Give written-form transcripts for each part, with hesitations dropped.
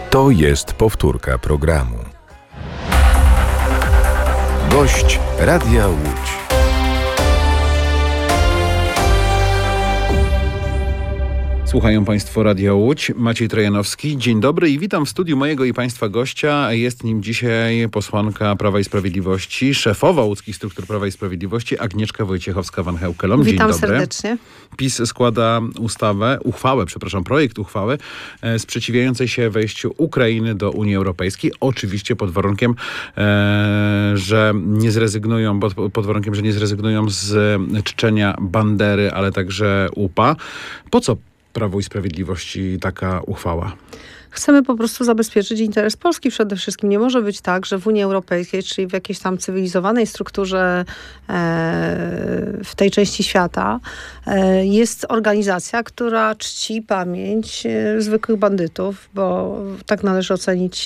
To jest powtórka programu. Gość Radia Łódź. Słuchają Państwo Radia Łódź. Maciej Trojanowski. Dzień dobry i witam w studiu mojego i Państwa gościa. Jest nim dzisiaj posłanka Prawa i Sprawiedliwości, szefowa łódzkich struktur Prawa i Sprawiedliwości, Agnieszka Wojciechowska-Van Heukelom. Dzień Witam dobry. serdecznie. PiS składa projekt uchwały sprzeciwiającej się wejściu Ukrainy do Unii Europejskiej. Oczywiście pod warunkiem, że nie zrezygnują z czczenia Bandery, ale także UPA. Po co Prawu i Sprawiedliwości taka uchwała? Chcemy po prostu zabezpieczyć interes Polski przede wszystkim. Nie może być tak, że w Unii Europejskiej, czyli w jakiejś tam cywilizowanej strukturze w tej części świata jest organizacja, która czci pamięć zwykłych bandytów, bo tak należy ocenić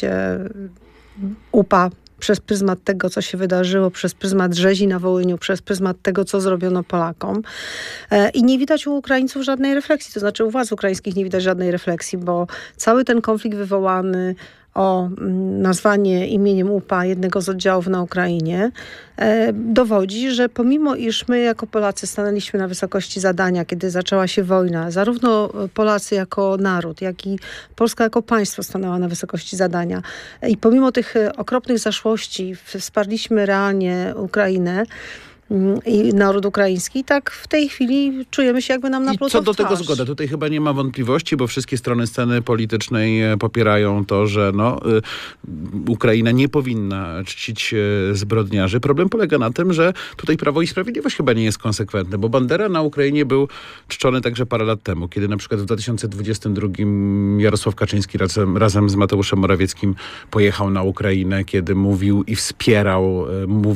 UPA przez pryzmat tego, co się wydarzyło, przez pryzmat rzezi na Wołyniu, przez pryzmat tego, co zrobiono Polakom. I nie widać u Ukraińców żadnej refleksji, to znaczy u władz ukraińskich nie widać żadnej refleksji, bo cały ten konflikt wywołany o nazwanie imieniem UPA jednego z oddziałów na Ukrainie dowodzi, że pomimo iż my jako Polacy stanęliśmy na wysokości zadania, kiedy zaczęła się wojna, zarówno Polacy jako naród, jak i Polska jako państwo stanęła na wysokości zadania i pomimo tych okropnych zaszłości wsparliśmy realnie Ukrainę i naród ukraiński, tak w tej chwili czujemy się, jakby nam napluto w twarz. I co do tego zgoda? Tutaj chyba nie ma wątpliwości, bo wszystkie strony sceny politycznej popierają to, że Ukraina nie powinna czcić zbrodniarzy. Problem polega na tym, że tutaj Prawo i Sprawiedliwość chyba nie jest konsekwentne, bo Bandera na Ukrainie był czczony także parę lat temu, kiedy na przykład w 2022 Jarosław Kaczyński razem z Mateuszem Morawieckim pojechał na Ukrainę, kiedy mówił i wspierał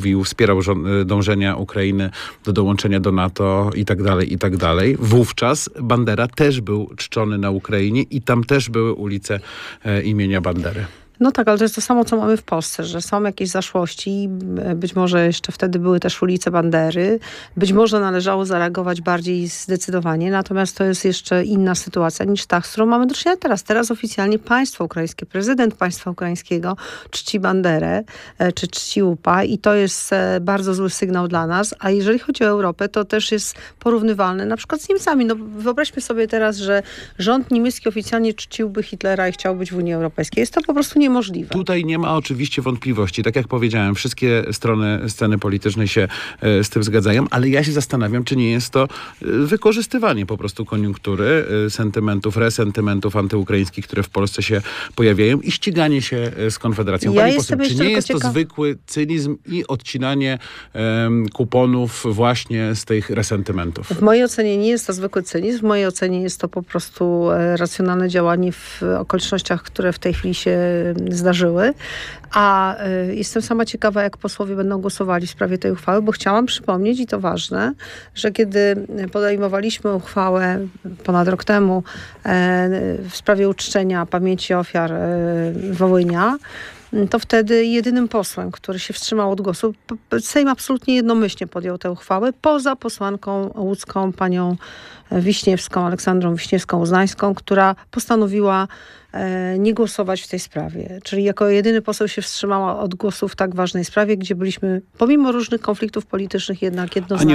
dążenia Ukrainy do dołączenia do NATO i tak dalej. Wówczas Bandera też był czczony na Ukrainie i tam też były ulice imienia Bandery. No tak, ale to jest to samo, co mamy w Polsce, że są jakieś zaszłości, być może jeszcze wtedy były też ulice Bandery, być może należało zareagować bardziej zdecydowanie, natomiast to jest jeszcze inna sytuacja niż ta, z którą mamy do czynienia teraz. Teraz oficjalnie państwo ukraińskie, prezydent państwa ukraińskiego czci Banderę, czy czci UPA i to jest bardzo zły sygnał dla nas, a jeżeli chodzi o Europę, to też jest porównywalne na przykład z Niemcami. No, wyobraźmy sobie teraz, że rząd niemiecki oficjalnie czciłby Hitlera i chciał być w Unii Europejskiej. Jest to po prostu niemożliwe. Tutaj nie ma oczywiście wątpliwości. Tak jak powiedziałem, wszystkie strony sceny politycznej się z tym zgadzają, ale ja się zastanawiam, czy nie jest to wykorzystywanie po prostu koniunktury, resentymentów antyukraińskich, które w Polsce się pojawiają i ściganie się z Konfederacją. Pani poseł, czy nie jest to zwykły cynizm i odcinanie kuponów właśnie z tych resentymentów? W mojej ocenie nie jest to zwykły cynizm. W mojej ocenie jest to po prostu racjonalne działanie w okolicznościach, które w tej chwili się zdarzyły, a jestem sama ciekawa, jak posłowie będą głosowali w sprawie tej uchwały, bo chciałam przypomnieć, i to ważne, że kiedy podejmowaliśmy uchwałę ponad rok temu w sprawie uczczenia pamięci ofiar Wołynia, to wtedy jedynym posłem, który się wstrzymał od głosu, Sejm absolutnie jednomyślnie podjął tę uchwałę, poza posłanką łódzką, panią Wiśniewską, Aleksandrą Wiśniewską-Uznańską, która postanowiła nie głosować w tej sprawie. Czyli jako jedyny poseł się wstrzymała od głosu w tak ważnej sprawie, gdzie byliśmy pomimo różnych konfliktów politycznych jednak jednoznacznie.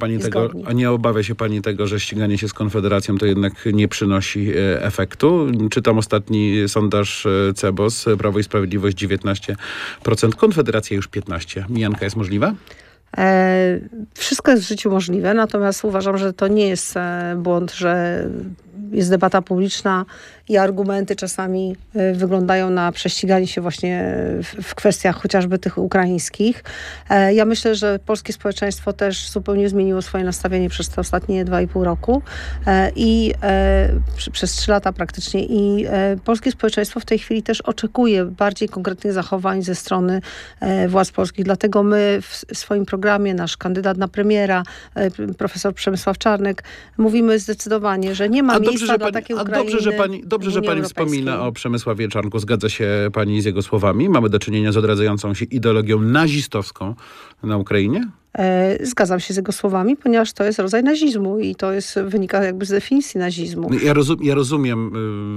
A nie obawia się pani tego, że ściganie się z Konfederacją to jednak nie przynosi efektu? Czytam ostatni sondaż CEBOS, Prawo i Sprawiedliwość 19%, Konfederacja już 15%. Mijanka jest możliwa? Wszystko jest w życiu możliwe, natomiast uważam, że to nie jest błąd, że jest debata publiczna i argumenty czasami wyglądają na prześciganie się właśnie w kwestiach chociażby tych ukraińskich. Ja myślę, że polskie społeczeństwo też zupełnie zmieniło swoje nastawienie przez te ostatnie 2,5 roku i przez 3 lata praktycznie. I polskie społeczeństwo w tej chwili też oczekuje bardziej konkretnych zachowań ze strony władz polskich. Dlatego my w swoim programie, nasz kandydat na premiera, profesor Przemysław Czarnek, mówimy zdecydowanie, że nie ma miejsca dla takiej Ukrainy. Dobrze, że pani wspomina o Przemysławie Czarnku. Zgadza się pani z jego słowami? Mamy do czynienia z odradzającą się ideologią nazistowską na Ukrainie? Zgadzam się z jego słowami, ponieważ to jest rodzaj nazizmu i to wynika jakby z definicji nazizmu. Ja rozumiem.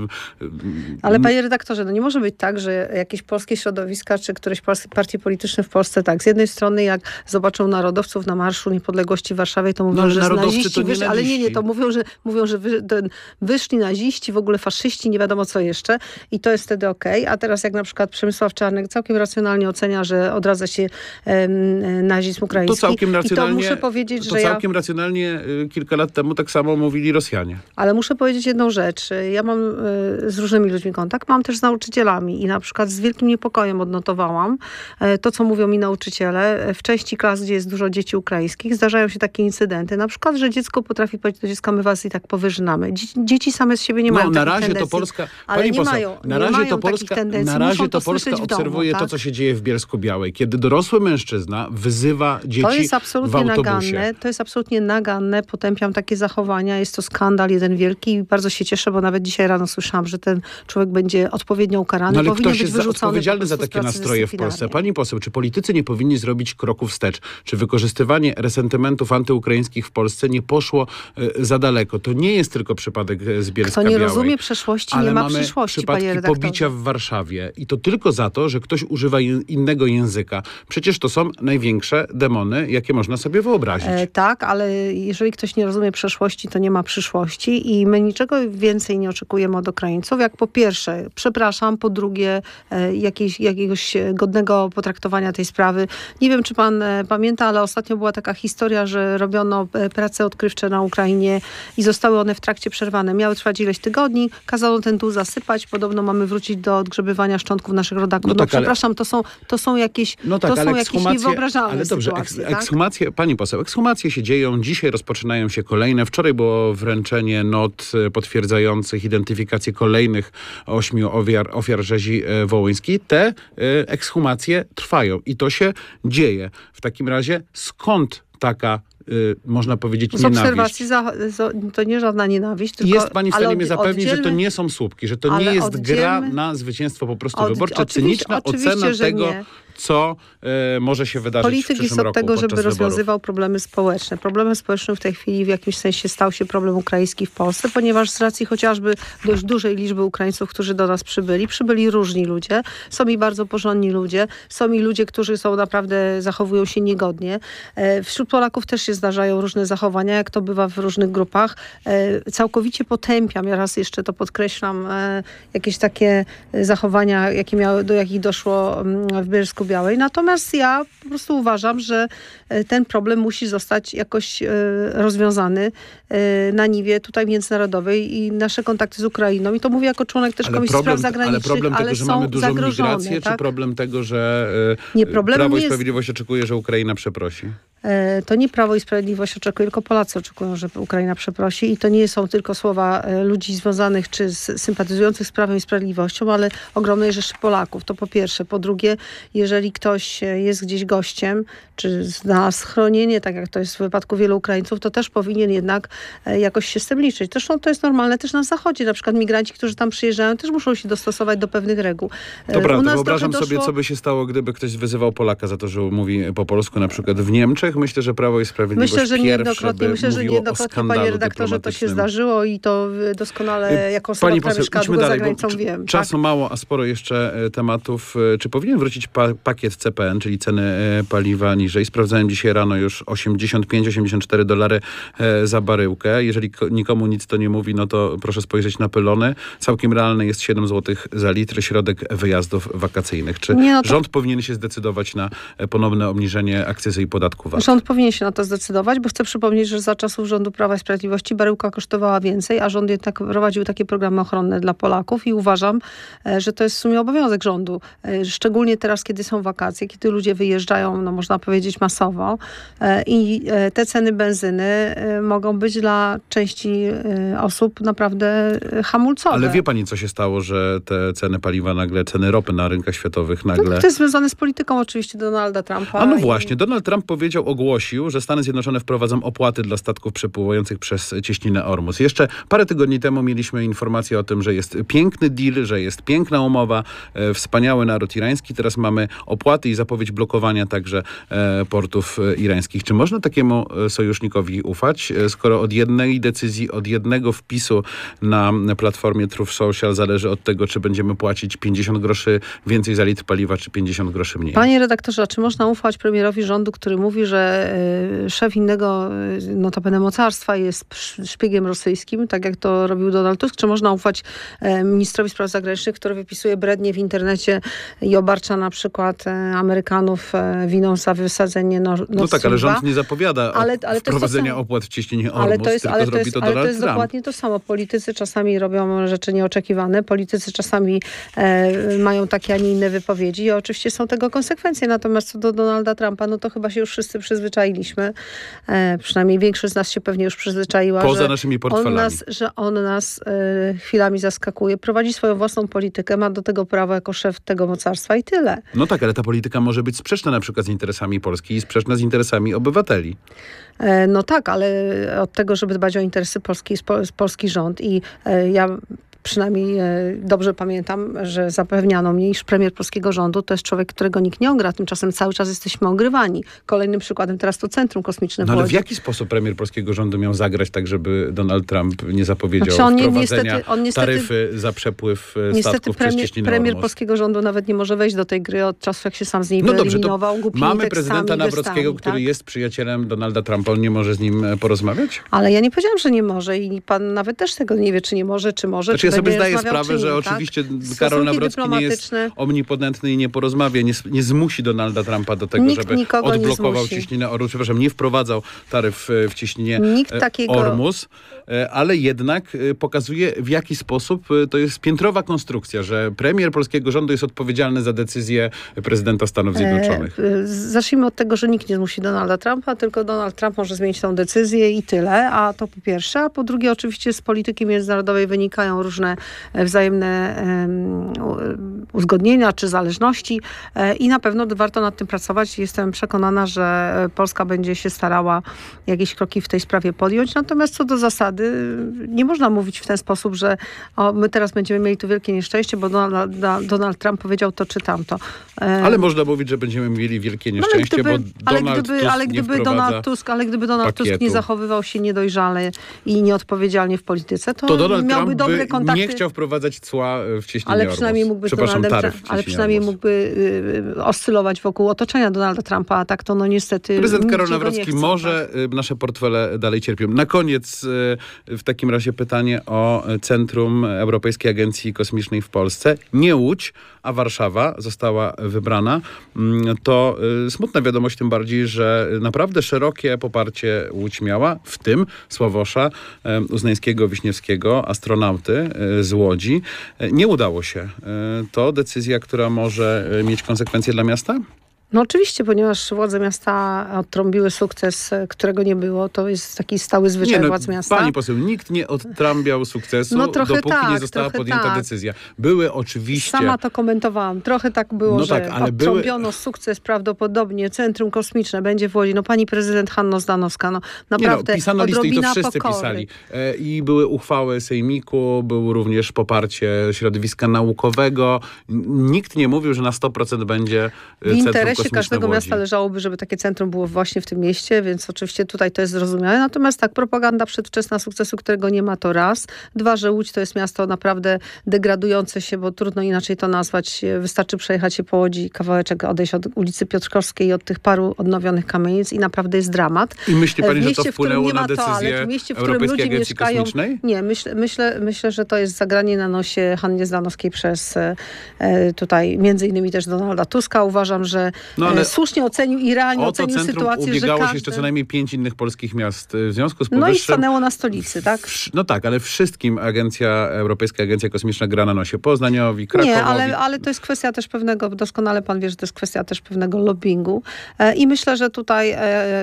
Ale panie redaktorze, nie może być tak, że jakieś polskie środowiska, czy któreś partie polityczne w Polsce tak, z jednej strony jak zobaczą narodowców na Marszu Niepodległości w Warszawie, to mówią, że naziści wyszli, ale nie, to mówią, że wyszli naziści, w ogóle faszyści, nie wiadomo co jeszcze i to jest wtedy okej. A teraz jak na przykład Przemysław Czarnek całkiem racjonalnie ocenia, że odradza się nazizm ukraiński. To całkiem racjonalnie, i to muszę powiedzieć, że całkiem racjonalnie kilka lat temu tak samo mówili Rosjanie. Ale muszę powiedzieć jedną rzecz. Ja mam z różnymi ludźmi kontakt, mam też z nauczycielami i na przykład z wielkim niepokojem odnotowałam to, co mówią mi nauczyciele. W części klas, gdzie jest dużo dzieci ukraińskich, zdarzają się takie incydenty. Na przykład, że dziecko potrafi powiedzieć do dziecka, my was i tak powyżynamy. Dzieci same z siebie nie mają takich tendencji. To Polska, ale nie mają takich tendencji. Na razie to Polska obserwuje to, co się dzieje w Bielsku-Białej. Kiedy dorosły mężczyzna wyzywa dzieci w autobusie. To jest absolutnie naganne. Potępiam takie zachowania. Jest to skandal jeden wielki i bardzo się cieszę, bo nawet dzisiaj rano słyszałam, że ten człowiek będzie odpowiednio ukarany. Ale powinien ktoś być jest wyrzucony odpowiedzialny za takie nastroje w Polsce. Pani poseł, czy politycy nie powinni zrobić kroku wstecz? Czy wykorzystywanie resentymentów antyukraińskich w Polsce nie poszło za daleko? To nie jest tylko przypadek z Bielska-Białej. Kto nie rozumie przeszłości, nie ma przyszłości, panie redaktorze. Przypadki pobicia w Warszawie. I to tylko za to, że ktoś używa innego języka. Przecież to są największe demony, jakie można sobie wyobrazić. Tak, ale jeżeli ktoś nie rozumie przeszłości, to nie ma przyszłości i my niczego więcej nie oczekujemy od Ukraińców, jak po pierwsze, przepraszam, po drugie, jakiegoś godnego potraktowania tej sprawy. Nie wiem, czy pan pamięta, ale ostatnio była taka historia, że robiono prace odkrywcze na Ukrainie i zostały one w trakcie przerwane. Miały trwać ileś tygodni, kazano ten dół zasypać, podobno mamy wrócić do odgrzebywania szczątków naszych rodaków. Przepraszam, to są jakieś niewyobrażalne sytuacje. Ekshumacje, pani poseł, ekshumacje się dzieją, dzisiaj rozpoczynają się kolejne. Wczoraj było wręczenie not potwierdzających identyfikację kolejnych 8 ofiar rzezi wołyńskiej. Te ekshumacje trwają i to się dzieje. W takim razie skąd taka można powiedzieć z nienawiść? Obserwacji to nie żadna nienawiść. Tylko, jest pani w stanie mnie zapewnić, że to nie są słupki, że to nie jest gra na zwycięstwo po prostu wyborcze, cyniczna ocena tego, co może się wydarzyć Polityk w przyszłym jest od roku tego, żeby wyborów. rozwiązywał problemy społeczne. Problemem społecznym w tej chwili w jakimś sensie stał się problem ukraiński w Polsce, ponieważ z racji chociażby dość dużej liczby Ukraińców, którzy do nas przybyli różni ludzie. Są i bardzo porządni ludzie. Są i ludzie, którzy są naprawdę, zachowują się niegodnie. Wśród Polaków też się zdarzają różne zachowania, jak to bywa w różnych grupach. Całkowicie potępiam, ja raz jeszcze to podkreślam, jakieś takie zachowania, do jakich doszło w Bielsku-Białej. Natomiast ja po prostu uważam, że ten problem musi zostać jakoś rozwiązany na niwie tutaj międzynarodowej i nasze kontakty z Ukrainą. I to mówię jako członek też Komisji Spraw Zagranicznych, ale problem tego, że mamy dużą migrację, tak? czy problem tego, że Problemem Prawo i Sprawiedliwość oczekuje, że Ukraina przeprosi? To nie Prawo i Sprawiedliwość oczekuje, tylko Polacy oczekują, że Ukraina przeprosi i to nie są tylko słowa ludzi związanych czy sympatyzujących z Prawem i Sprawiedliwością, ale ogromnej rzeszy Polaków. To po pierwsze. Po drugie, jeżeli ktoś jest gdzieś gościem, czy zna schronienie, tak jak to jest w wypadku wielu Ukraińców, to też powinien jednak jakoś się z tym liczyć. Zresztą to jest normalne też na Zachodzie. Na przykład migranci, którzy tam przyjeżdżają, też muszą się dostosować do pewnych reguł. Dobra, to wyobrażam sobie, co by się stało, gdyby ktoś wyzywał Polaka za to, że mówi po polsku, na przykład w Niemczech. Myślę, że Prawo i Sprawiedliwość Myślę, że niejednokrotnie, panie redaktorze, to się zdarzyło i to doskonale jako osoba, która mieszka długo za granicą wiem. Czasu mało, a sporo jeszcze tematów. Czy powinien wrócić pakiet CPN, czyli ceny paliwa niżej? Sprawdzałem dzisiaj rano już $85-84 za baryłkę. Jeżeli nikomu nic to nie mówi, no to proszę spojrzeć na pylony. Całkiem realne jest 7 zł za litr, środek wyjazdów wakacyjnych. Czy rząd powinien się zdecydować na ponowne obniżenie akcyzy i podatku VAT? Rząd powinien się na to zdecydować, bo chcę przypomnieć, że za czasów rządu Prawa i Sprawiedliwości baryłka kosztowała więcej, a rząd jednak prowadził takie programy ochronne dla Polaków i uważam, że to jest w sumie obowiązek rządu. Szczególnie teraz, kiedy są wakacje, kiedy ludzie wyjeżdżają, no można powiedzieć masowo i te ceny benzyny mogą być dla części osób naprawdę hamulcowe. Ale wie pani, co się stało, że te ceny paliwa nagle, ceny ropy na rynkach światowych nagle... To jest związane z polityką oczywiście Donalda Trumpa. A no właśnie, Donald Trump powiedział ogłosił, że Stany Zjednoczone wprowadzą opłaty dla statków przepływających przez cieśninę Ormus. Jeszcze parę tygodni temu mieliśmy informację o tym, że jest piękny deal, że jest piękna umowa, wspaniały naród irański. Teraz mamy opłaty i zapowiedź blokowania także portów irańskich. Czy można takiemu sojusznikowi ufać, skoro od jednej decyzji, od jednego wpisu na platformie Truth Social zależy od tego, czy będziemy płacić 50 groszy więcej za litr paliwa, czy 50 groszy mniej? Panie redaktorze, a czy można ufać premierowi rządu, który mówi, że szef innego notabene mocarstwa jest szpiegiem rosyjskim, tak jak to robił Donald Tusk? Czy można ufać ministrowi spraw zagranicznych, który wypisuje brednie w internecie i obarcza na przykład Amerykanów winą za wysadzenie Nord Stream 2? No tak, ale rząd nie zapowiada wprowadzenia opłat w cieśninie Ormus, tylko zrobi to Donald Ale to jest Trump. dokładnie to samo. Politycy czasami robią rzeczy nieoczekiwane, politycy czasami mają takie, a nie inne wypowiedzi i oczywiście są tego konsekwencje. Natomiast co do Donalda Trumpa, no to chyba się już wszyscy przyzwyczailiśmy. Przynajmniej większość z nas się pewnie już przyzwyczaiła. Poza naszymi portfelami. On nas chwilami zaskakuje. Prowadzi swoją własną politykę, ma do tego prawo jako szef tego mocarstwa i tyle. No tak, ale ta polityka może być sprzeczna na przykład z interesami Polski i sprzeczna z interesami obywateli. No tak, ale od tego, żeby dbać o interesy Polski, jest polski rząd i ja przynajmniej dobrze pamiętam, że zapewniano mnie, iż premier polskiego rządu to jest człowiek, którego nikt nie ogra. Tymczasem cały czas jesteśmy ogrywani. Kolejnym przykładem teraz to Centrum Kosmiczne w No ale Łodzi. w jaki sposób premier polskiego rządu miał zagrać tak, żeby Donald Trump nie zapowiedział wprowadzenia taryfy za przepływ statków przez cieśninę premier Ormus? polskiego rządu nawet nie może wejść do tej gry od czasu, jak się sam z niej wyeliminował. Mamy prezydenta Nawrockiego, który jest przyjacielem Donalda Trumpa. On nie może z nim porozmawiać? Ale ja nie powiedziałam, że nie może i pan nawet też tego nie wie, czy nie może, czy może. Znaczy, ja sobie zdaję sprawę, że nie, oczywiście tak? Karol Nawrocki nie jest omnipotentny i nie porozmawia, nie zmusi Donalda Trumpa do tego, żeby odblokował cieśninę Ormus. Przepraszam, nie wprowadzał taryf w cieśninie Ormus, ale jednak pokazuje, w jaki sposób to jest piętrowa konstrukcja, że premier polskiego rządu jest odpowiedzialny za decyzję prezydenta Stanów Zjednoczonych. Zacznijmy od tego, że nikt nie zmusi Donalda Trumpa, tylko Donald Trump może zmienić tą decyzję i tyle, a to po pierwsze. A po drugie, oczywiście z polityki międzynarodowej wynikają różne wzajemne uzgodnienia czy zależności i na pewno warto nad tym pracować. Jestem przekonana, że Polska będzie się starała jakieś kroki w tej sprawie podjąć. Natomiast co do zasady, nie można mówić w ten sposób, że my teraz będziemy mieli tu wielkie nieszczęście, bo Donald Trump powiedział to czy tamto. Ale można mówić, że będziemy mieli wielkie nieszczęście, bo gdyby Donald Tusk nie zachowywał się niedojrzale i nieodpowiedzialnie w polityce, to Donald miałby Trump dobre kontakty. nie chciał wprowadzać cła w cieśninie ale Ormus. przynajmniej mógłby mógłby oscylować wokół otoczenia Donalda Trumpa, a tak to no niestety prezydent Karol nikt go nie Nawrocki chce, może, tak? Nasze portfele dalej cierpią. Na koniec w takim razie pytanie o Centrum Europejskiej Agencji Kosmicznej w Polsce. Nie Łódź, a Warszawa została wybrana. To smutna wiadomość, tym bardziej, że naprawdę szerokie poparcie Łódź miała, w tym Sławosza Uznańskiego, Wiśniewskiego, astronauty z Łodzi. Nie udało się. To decyzja, która może mieć konsekwencje dla miasta? No oczywiście, ponieważ władze miasta odtrąbiły sukces, którego nie było. To jest taki stały zwyczaj władz miasta. Pani poseł, nikt nie odtrąbiał sukcesu, dopóki nie została podjęta decyzja. Były oczywiście... Sama to komentowałam. Trochę tak było, że odtrąbiono sukces prawdopodobnie. Centrum Kosmiczne będzie w Łodzi. No pani prezydent Hanno Zdanowska. No naprawdę pisano listy i to wszyscy pokory. pisali. I były uchwały sejmiku, było również poparcie środowiska naukowego. Nikt nie mówił, że na 100% będzie Centrum każdego miasta leżałoby, żeby takie centrum było właśnie w tym mieście, więc oczywiście tutaj to jest zrozumiałe. Natomiast tak, propaganda przedwczesna sukcesu, którego nie ma, to raz. Dwa, że Łódź to jest miasto naprawdę degradujące się, bo trudno inaczej to nazwać. Wystarczy przejechać się po Łodzi, kawałeczek odejść od ulicy Piotrkowskiej i od tych paru odnowionych kamienic i naprawdę jest dramat. I myśli pani, że to wpłynęło na decyzję Europejskiej Agencji Kosmicznej? Nie, myślę, że to jest zagranie na nosie Hannie Zdanowskiej przez tutaj między innymi też Donalda Tuska. Uważam, że słusznie ocenił i realnie ocenił sytuację, że ubiegało się jeszcze co najmniej 5 innych polskich miast. W związku z powyższym... No i stanęło na stolicy, tak? No tak, ale wszystkim Europejska Agencja Kosmiczna gra na nosie. Poznaniowi, Krakowowi. Nie, ale to jest kwestia też pewnego, doskonale pan wie, że to jest kwestia też pewnego lobbingu. I myślę, że tutaj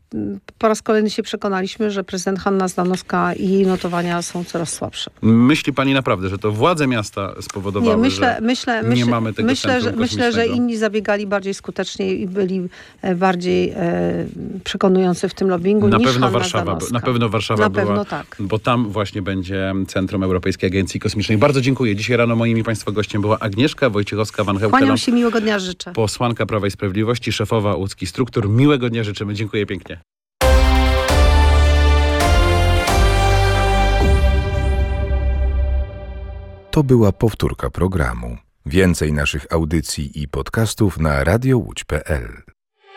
po raz kolejny się przekonaliśmy, że prezydent Hanna Zdanowska i jej notowania są coraz słabsze. Myśli pani naprawdę, że to władze miasta spowodowały, że nie mamy tego centrum Myślę, że kosmicznego? inni zabiegali bardziej skutecznie i byli bardziej przekonujący w tym lobbingu niż Hanna Zdanowska. Na pewno Warszawa była, pewno tak. bo tam właśnie będzie Centrum Europejskiej Agencji Kosmicznej. Bardzo dziękuję. Dzisiaj rano moim i państwa gościem była Agnieszka Wojciechowska-Van Kłaniam się, miłego dnia życzę. Posłanka Prawa i Sprawiedliwości, szefowa łódzkich struktur. Miłego dnia życzymy. Dziękuję pięknie. To była powtórka programu. Więcej naszych audycji i podcastów na radiołódź.pl.